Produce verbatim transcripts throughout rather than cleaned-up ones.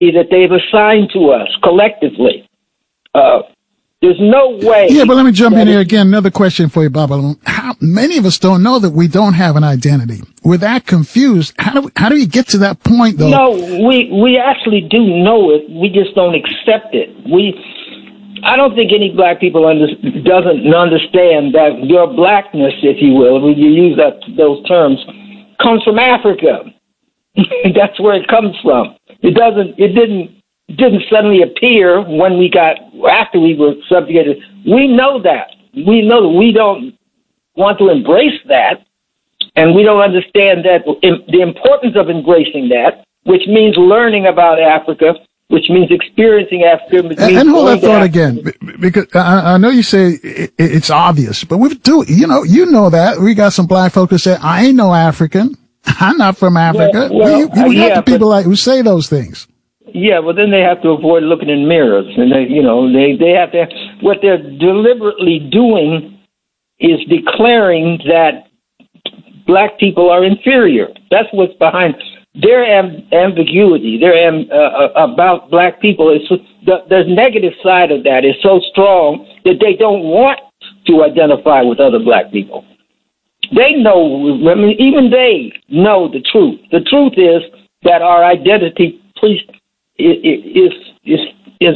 that they've assigned to us collectively. Uh, there's no way. Yeah, but let me jump in here again. Another question for you, Baba. How many of us don't know that we don't have an identity? We're that confused. How do we, how do we get to that point, though? No, we we actually do know it. We just don't accept it. We, I don't think any black people under, doesn't understand that your blackness, if you will, when you use that those terms, comes from Africa. That's where it comes from. It doesn't. It didn't. Didn't suddenly appear when we got after we were subjugated. We know that. We know that we don't want to embrace that, and we don't understand that the importance of embracing that, which means learning about Africa, which means experiencing Africa. Which and, means and hold that thought Africa. again, because I, I know you say it, it's obvious, but we do. You know, you know that we got some black folks that say, "I ain't no African. I'm not from Africa." Well, well, we we uh, got yeah, the people but, like who say those things. Yeah, well, then they have to avoid looking in mirrors, and they, you know, they they have to. What they're deliberately doing is declaring that black people are inferior. That's what's behind their amb- ambiguity. Their amb- uh, about black people is the, the negative side of that is so strong that they don't want to identify with other black people. They know. I mean, even they know the truth. The truth is that our identity, please. Is is is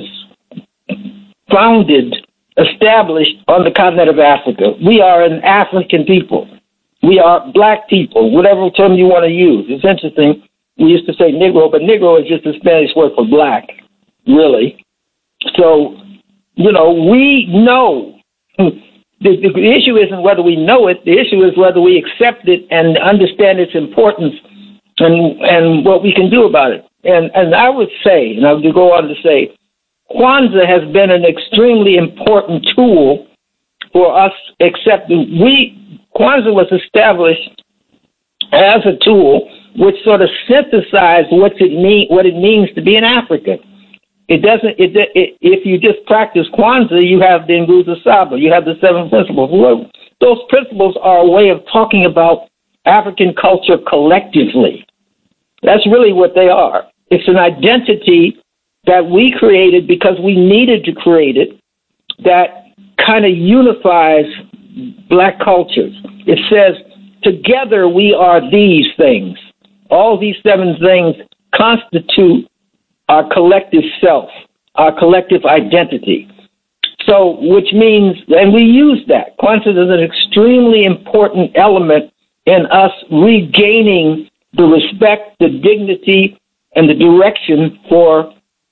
founded, established on the continent of Africa. We are an African people. We are black people, whatever term you want to use. It's interesting. We used to say Negro, but Negro is just a Spanish word for black, really. So, you know, we know. The, the, the issue isn't whether we know it. The issue is whether we accept it and understand its importance and and what we can do about it. And and I would say, and I would go on to say, Kwanzaa has been an extremely important tool for us accepting. We Kwanzaa was established as a tool which sort of synthesized what it mean what it means to be an African. It doesn't. It, it if you just practice Kwanzaa, you have the Nguzo Saba, you have the seven principles. Well, those principles are a way of talking about African culture collectively. That's really what they are. It's an identity that we created because we needed to create it that kind of unifies black cultures. It says, together we are these things. All these seven things constitute our collective self, our collective identity. So, which means, and we use that. Kwanzaa is an extremely important element in us regaining the respect, the dignity, and the direction for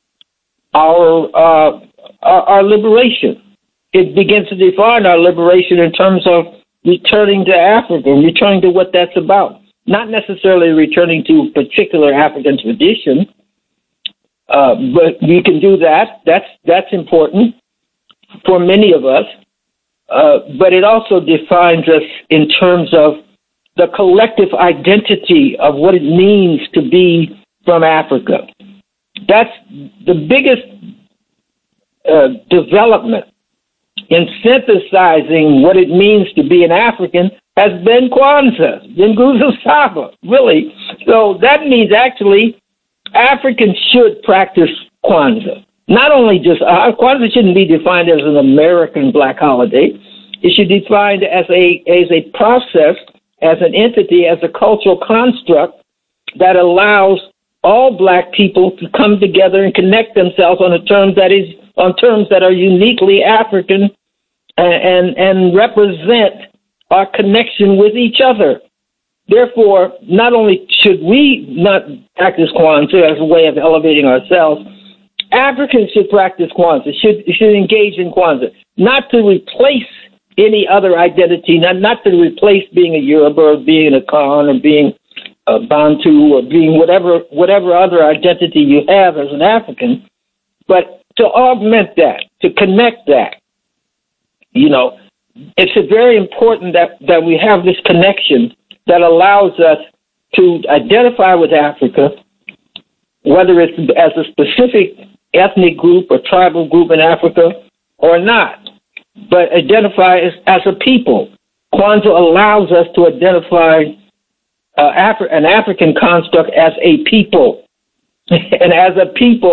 our, uh, our our liberation. It begins to define our liberation in terms of returning to Africa, returning to what that's about. Not necessarily returning to a particular African tradition, uh, but we can do that. That's that's important for many of us. Uh, but it also defines us in terms of the collective identity of what it means to be from Africa. That's the biggest uh, development in synthesizing what it means to be an African has been Kwanzaa, Nguzo Saba, really. So that means actually Africans should practice Kwanzaa. Not only just, uh, Kwanzaa shouldn't be defined as an American black holiday. It should be defined as a, as a process, as an entity, as a cultural construct that allows all black people to come together and connect themselves on a term that is on terms that are uniquely African and and, and represent our connection with each other. Therefore, not only should we not practice Kwanzaa as a way of elevating ourselves, Africans should practice Kwanzaa, should should engage in Kwanzaa, not to replace any other identity, not not to replace being a Yoruba or being a Khan or being a Bantu or being whatever whatever other identity you have as an African, but to augment that, to connect that. You know, it's a very important that, that we have this connection that allows us to identify with Africa, whether it's as a specific ethnic group or tribal group in Africa or not, but identify as, as a people. Kwanzaa allows us to identify uh, Afri- an African construct as a people. and as a people,